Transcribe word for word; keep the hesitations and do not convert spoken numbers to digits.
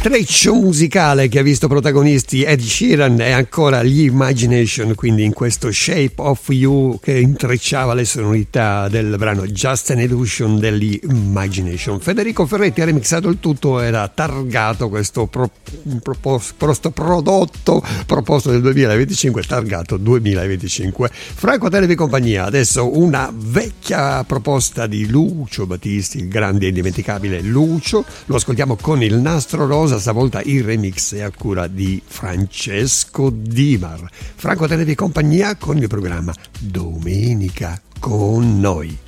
intreccio musicale che ha visto protagonisti Ed Sheeran e ancora gli Imagination, quindi in questo Shape of You che intrecciava le sonorità del brano Just an Illusion degli Imagination. Federico Ferretti ha remixato il tutto, era targato questo pro, propos, prosto prodotto proposto nel duemilaventicinque, targato duemilaventicinque. Franco Televi compagnia, adesso una vecchia proposta di Lucio Battisti, il grande e indimenticabile Lucio, lo ascoltiamo con il Nastro Rosa, stavolta il remix è a cura di Francesco Dimar. Franco Televi compagnia con il programma Domenica con noi.